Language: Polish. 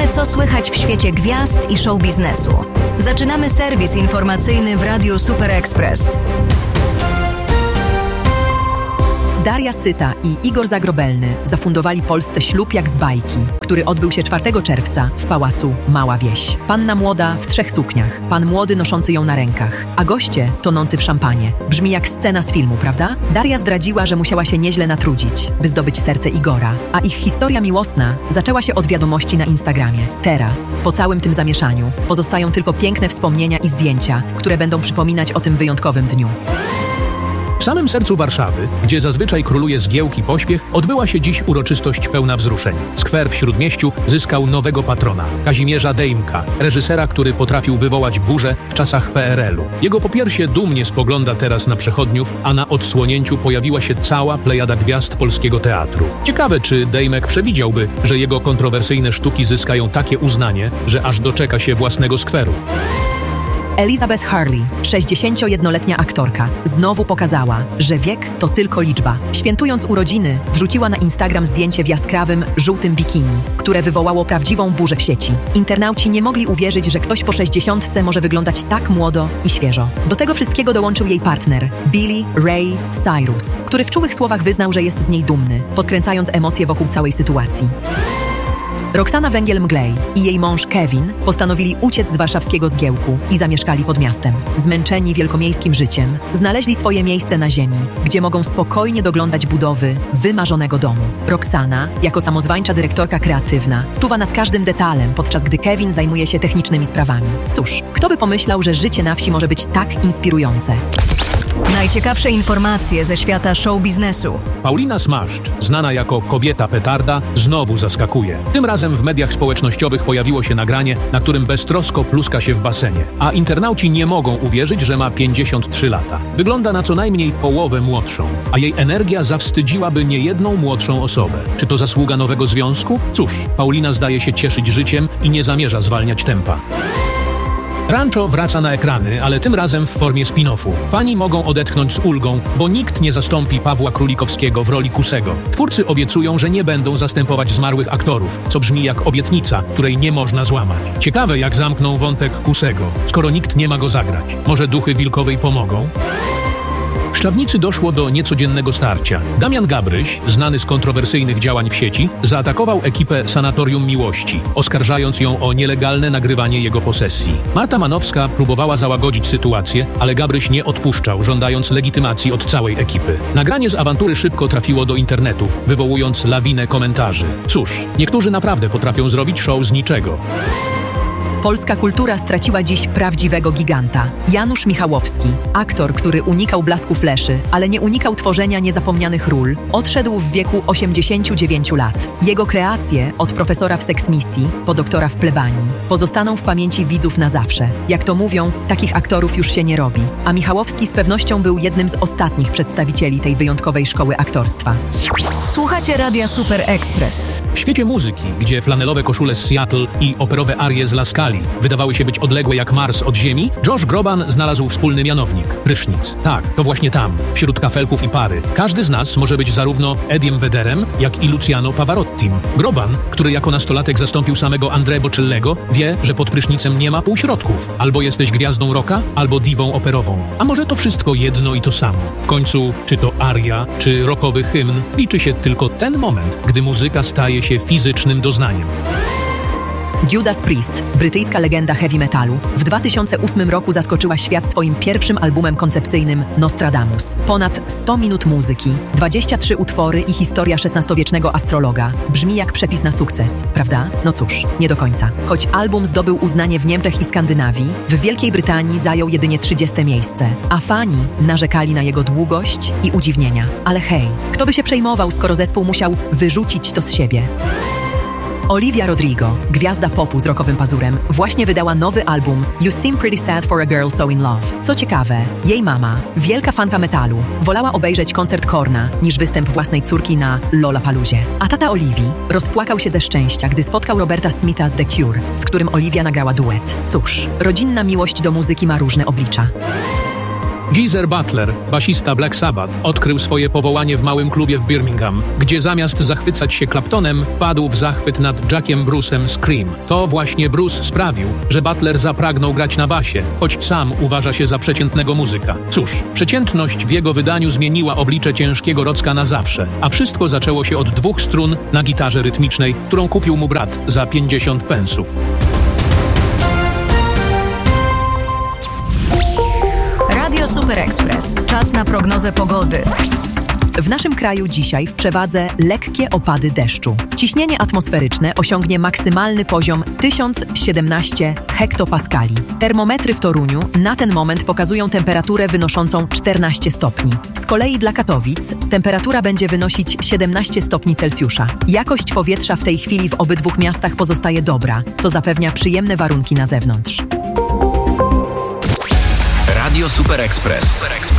Wiemy, co słychać w świecie gwiazd i show biznesu. Zaczynamy serwis informacyjny w Radiu Super Express. Daria Syta i Igor Zagrobelny zafundowali Polsce ślub jak z bajki, który odbył się 4 czerwca w pałacu Mała Wieś. Panna młoda w 3 sukniach, pan młody noszący ją na rękach, a goście tonący w szampanie. Brzmi jak scena z filmu, prawda? Daria zdradziła, że musiała się nieźle natrudzić, by zdobyć serce Igora, a ich historia miłosna zaczęła się od wiadomości na Instagramie. Teraz, po całym tym zamieszaniu, pozostają tylko piękne wspomnienia i zdjęcia, które będą przypominać o tym wyjątkowym dniu. W samym sercu Warszawy, gdzie zazwyczaj króluje zgiełk i pośpiech, odbyła się dziś uroczystość pełna wzruszeń. Skwer w Śródmieściu zyskał nowego patrona, Kazimierza Dejmka, reżysera, który potrafił wywołać burzę w czasach PRL-u. Jego popiersie dumnie spogląda teraz na przechodniów, a na odsłonięciu pojawiła się cała plejada gwiazd polskiego teatru. Ciekawe, czy Dejmek przewidziałby, że jego kontrowersyjne sztuki zyskają takie uznanie, że aż doczeka się własnego skweru. Elizabeth Hurley, 61-letnia aktorka, znowu pokazała, że wiek to tylko liczba. Świętując urodziny, wrzuciła na Instagram zdjęcie w jaskrawym, żółtym bikini, które wywołało prawdziwą burzę w sieci. Internauci nie mogli uwierzyć, że ktoś po 60 może wyglądać tak młodo i świeżo. Do tego wszystkiego dołączył jej partner, Billy Ray Cyrus, który w czułych słowach wyznał, że jest z niej dumny, podkręcając emocje wokół całej sytuacji. Roxana Węgiel-Mglej i jej mąż Kevin postanowili uciec z warszawskiego zgiełku i zamieszkali pod miastem. Zmęczeni wielkomiejskim życiem, znaleźli swoje miejsce na ziemi, gdzie mogą spokojnie doglądać budowy wymarzonego domu. Roxana, jako samozwańcza dyrektorka kreatywna, czuwa nad każdym detalem, podczas gdy Kevin zajmuje się technicznymi sprawami. Cóż, kto by pomyślał, że życie na wsi może być tak inspirujące? Najciekawsze informacje ze świata show biznesu. Paulina Smaszcz, znana jako kobieta petarda, znowu zaskakuje. Tym razem w mediach społecznościowych pojawiło się nagranie, na którym beztrosko pluska się w basenie. A internauci nie mogą uwierzyć, że ma 53 lata. Wygląda na co najmniej połowę młodszą, a jej energia zawstydziłaby niejedną młodszą osobę. Czy to zasługa nowego związku? Cóż, Paulina zdaje się cieszyć życiem i nie zamierza zwalniać tempa. Rancho wraca na ekrany, ale tym razem w formie spin-offu. Fani mogą odetchnąć z ulgą, bo nikt nie zastąpi Pawła Królikowskiego w roli Kusego. Twórcy obiecują, że nie będą zastępować zmarłych aktorów, co brzmi jak obietnica, której nie można złamać. Ciekawe, jak zamkną wątek Kusego, skoro nikt nie ma go zagrać. Może duchy Wilkowej pomogą? W Szczawnicy doszło do niecodziennego starcia. Damian Gabryś, znany z kontrowersyjnych działań w sieci, zaatakował ekipę Sanatorium Miłości, oskarżając ją o nielegalne nagrywanie jego posesji. Marta Manowska próbowała załagodzić sytuację, ale Gabryś nie odpuszczał, żądając legitymacji od całej ekipy. Nagranie z awantury szybko trafiło do internetu, wywołując lawinę komentarzy. Cóż, niektórzy naprawdę potrafią zrobić show z niczego. Polska kultura straciła dziś prawdziwego giganta. Janusz Michałowski, aktor, który unikał blasku fleszy, ale nie unikał tworzenia niezapomnianych ról, odszedł w wieku 89 lat. Jego kreacje, od profesora w seksmisji po doktora w plebanii, pozostaną w pamięci widzów na zawsze. Jak to mówią, takich aktorów już się nie robi. A Michałowski z pewnością był jednym z ostatnich przedstawicieli tej wyjątkowej szkoły aktorstwa. Słuchacie Radia Super Express. W świecie muzyki, gdzie flanelowe koszule z Seattle i operowe arie z La Scali wydawały się być odległe jak Mars od Ziemi, Josh Groban znalazł wspólny mianownik – prysznic. Tak, to właśnie tam, wśród kafelków i pary. Każdy z nas może być zarówno Ediem Vedderem, jak i Luciano Pavarottim. Groban, który jako nastolatek zastąpił samego André Bocelliego, wie, że pod prysznicem nie ma półśrodków. Albo jesteś gwiazdą rocka, albo diwą operową. A może to wszystko jedno i to samo. W końcu, czy to aria, czy rockowy hymn, liczy się tylko ten moment, gdy muzyka staje się fizycznym doznaniem. Judas Priest, brytyjska legenda heavy metalu, w 2008 roku zaskoczyła świat swoim pierwszym albumem koncepcyjnym Nostradamus. Ponad 100 minut muzyki, 23 utwory i historia XVI-wiecznego astrologa. Brzmi jak przepis na sukces, prawda? No cóż, nie do końca. Choć album zdobył uznanie w Niemczech i Skandynawii, w Wielkiej Brytanii zajął jedynie 30. miejsce, a fani narzekali na jego długość i udziwnienia. Ale hej, kto by się przejmował, skoro zespół musiał wyrzucić to z siebie? Olivia Rodrigo, gwiazda popu z rockowym pazurem, właśnie wydała nowy album You Seem Pretty Sad for a Girl So in Love. Co ciekawe, jej mama, wielka fanka metalu, wolała obejrzeć koncert Korna niż występ własnej córki na Lollapaloozie. A tata Olivii rozpłakał się ze szczęścia, gdy spotkał Roberta Smitha z The Cure, z którym Olivia nagrała duet. Cóż, rodzinna miłość do muzyki ma różne oblicza. Geezer Butler, basista Black Sabbath, odkrył swoje powołanie w małym klubie w Birmingham, gdzie zamiast zachwycać się Claptonem, wpadł w zachwyt nad Jackiem Bruce'em Scream. To właśnie Bruce sprawił, że Butler zapragnął grać na basie, choć sam uważa się za przeciętnego muzyka. Cóż, przeciętność w jego wydaniu zmieniła oblicze ciężkiego rocka na zawsze, a wszystko zaczęło się od 2 strun na gitarze rytmicznej, którą kupił mu brat za 50 pensów. Radio Super Express. Czas na prognozę pogody. W naszym kraju dzisiaj w przewadze lekkie opady deszczu. Ciśnienie atmosferyczne osiągnie maksymalny poziom 1017 hektopaskali. Termometry w Toruniu na ten moment pokazują temperaturę wynoszącą 14 stopni. Z kolei dla Katowic temperatura będzie wynosić 17 stopni Celsjusza. Jakość powietrza w tej chwili w obydwu miastach pozostaje dobra, co zapewnia przyjemne warunki na zewnątrz. Radio Super Express.